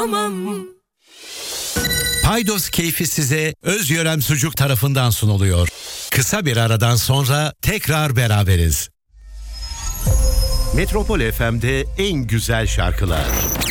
Paydos keyfi size Özyörem Sucuk tarafından sunuluyor. Kısa bir aradan sonra tekrar beraberiz. Metropol FM'de en güzel şarkılar.